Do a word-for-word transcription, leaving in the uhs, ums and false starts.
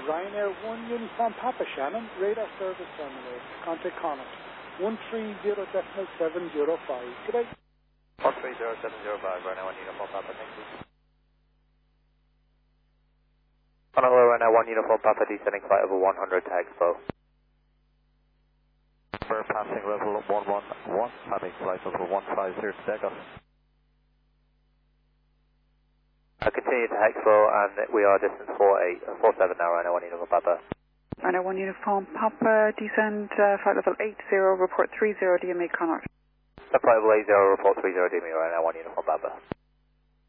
Ryanair one Uniform Papa Shannon, radar service terminated. Contact Connacht. one three zero decimal seven zero five. Goodbye. one three zero seven zero five, Ryanair one Uniform Papa, thank you. Honolulu, Ryanair one Uniform Papa, descending flight over one hundred to Expo. For passing level one one one, having flight over one five zero to Degos. I continue to Expo and we are distance four eight, four seven now, Ryanair one Uniform Papa. Ryanair one Uniform Papa, descend uh, flight level eight zero, report three zero, D M A Connacht. Flight level eight zero, report three zero, D M A, Ryanair one Uniform Papa.